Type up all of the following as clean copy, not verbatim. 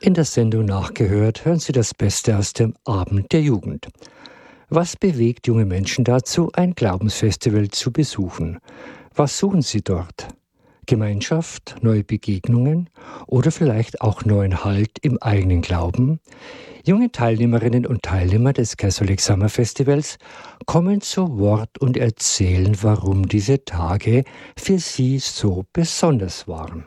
In der Sendung Nachgehört hören Sie das Beste aus dem Abend der Jugend. Was bewegt junge Menschen dazu, ein Glaubensfestival zu besuchen? Was suchen sie dort? Gemeinschaft, neue Begegnungen oder vielleicht auch neuen Halt im eigenen Glauben? Junge Teilnehmerinnen und Teilnehmer des Catholic Summer Festivals kommen zu Wort und erzählen, warum diese Tage für sie so besonders waren.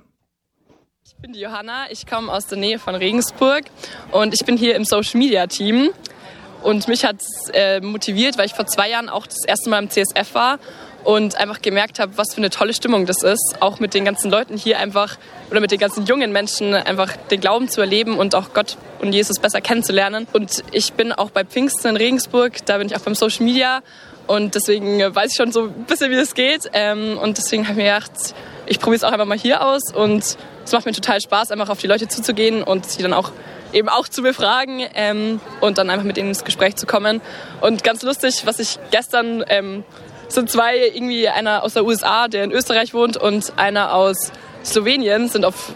Ich bin die Johanna, ich komme aus der Nähe von Regensburg und ich bin hier im Social Media Team. Und mich hat es motiviert, weil ich vor 2 Jahren auch das erste Mal im CSF war und einfach gemerkt habe, was für eine tolle Stimmung das ist, auch mit den ganzen Leuten hier einfach oder mit den ganzen jungen Menschen einfach den Glauben zu erleben und auch Gott und Jesus besser kennenzulernen. Und ich bin auch bei Pfingsten in Regensburg, da bin ich auch beim Social Media und deswegen weiß ich schon so ein bisschen, wie es geht. Und deswegen habe ich mir gedacht, ich probiere es auch einfach mal hier aus und es macht mir total Spaß, einfach auf die Leute zuzugehen und sie dann auch eben auch zu befragen und dann einfach mit ihnen ins Gespräch zu kommen. Und ganz lustig, was ich gestern, sind 2, irgendwie einer aus der USA, der in Österreich wohnt und einer aus Slowenien,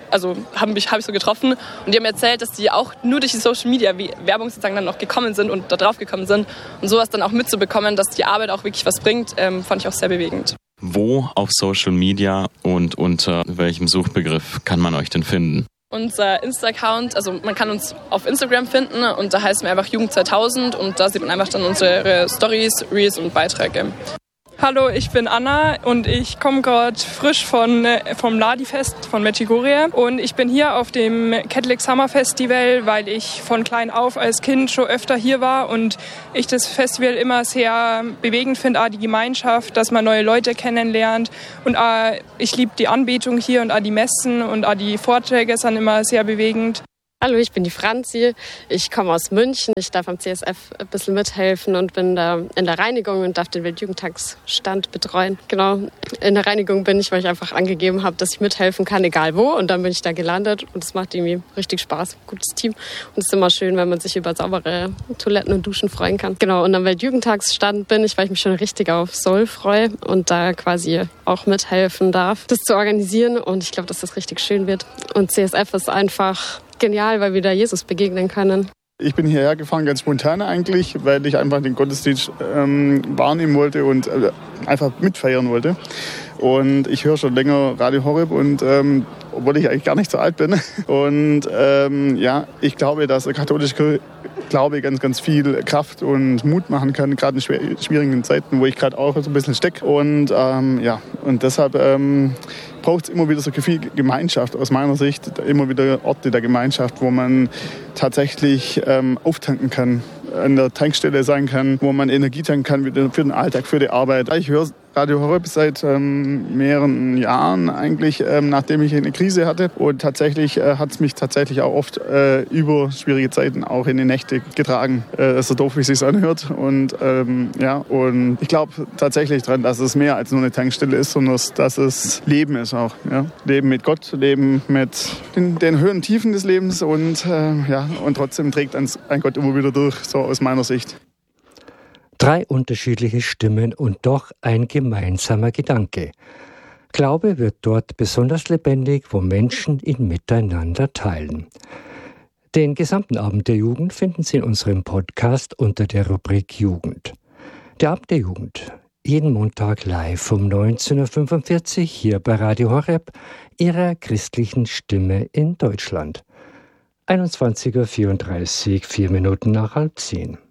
habe ich so getroffen und die haben erzählt, dass die auch nur durch die Social Media Werbung sozusagen dann noch gekommen sind und da drauf gekommen sind und sowas dann auch mitzubekommen, dass die Arbeit auch wirklich was bringt, fand ich auch sehr bewegend. Wo auf Social Media und unter welchem Suchbegriff kann man euch denn finden? Unser Insta-Account, also man kann uns auf Instagram finden und da heißen wir einfach Jugend 2000 und da sieht man einfach dann unsere Stories, Reels und Beiträge. Hallo, ich bin Anna und ich komme gerade frisch vom Ladi-Fest von Medjugorje und ich bin hier auf dem Catholic Summer Festival, weil ich von klein auf als Kind schon öfter hier war und ich das Festival immer sehr bewegend finde, die Gemeinschaft, dass man neue Leute kennenlernt und ich liebe die Anbetung hier und die Messen und die Vorträge sind immer sehr bewegend. Hallo, ich bin die Franzi, ich komme aus München, ich darf am CSF ein bisschen mithelfen und bin da in der Reinigung und darf den Weltjugendtagsstand betreuen. Genau, in der Reinigung bin ich, weil ich einfach angegeben habe, dass ich mithelfen kann, egal wo, und dann bin ich da gelandet und es macht irgendwie richtig Spaß, gutes Team und es ist immer schön, wenn man sich über saubere Toiletten und Duschen freuen kann. Genau, und am Weltjugendtagsstand bin ich, weil ich mich schon richtig auf Soul freue und da quasi auch mithelfen darf, das zu organisieren und ich glaube, dass das richtig schön wird und CSF ist einfach genial, weil wir da Jesus begegnen können. Ich bin hierher gefahren, ganz spontan eigentlich, weil ich einfach den Gottesdienst wahrnehmen wollte und einfach mitfeiern wollte. Und ich höre schon länger Radio Horeb und obwohl ich eigentlich gar nicht so alt bin. Und ich glaube, dass der katholische Glaube ganz, ganz viel Kraft und Mut machen kann, gerade in schwierigen Zeiten, wo ich gerade auch so ein bisschen stecke. Und und deshalb braucht es immer wieder so viel Gemeinschaft aus meiner Sicht, immer wieder Orte der Gemeinschaft, wo man tatsächlich auftanken kann, an der Tankstelle sein kann, wo man Energie tanken kann für den Alltag, für die Arbeit. Ich höre Radio Horeb seit mehreren Jahren eigentlich, nachdem ich eine Krise hatte. Und tatsächlich hat es mich tatsächlich auch oft über schwierige Zeiten auch in die Nächte getragen. So doof, wie es sich anhört. Und und ich glaube tatsächlich daran, dass es mehr als nur eine Tankstelle ist, sondern dass es Leben ist auch. Ja? Leben mit Gott, Leben mit den Höhen und Tiefen des Lebens und trotzdem trägt ein Gott immer wieder durch, so aus meiner Sicht. 3 unterschiedliche Stimmen und doch ein gemeinsamer Gedanke. Glaube wird dort besonders lebendig, wo Menschen ihn miteinander teilen. Den gesamten Abend der Jugend finden Sie in unserem Podcast unter der Rubrik Jugend. Der Abend der Jugend, jeden Montag live um 19.45 Uhr hier bei Radio Horeb, Ihrer christlichen Stimme in Deutschland. 21.34 Uhr, 4 Minuten nach 9:30.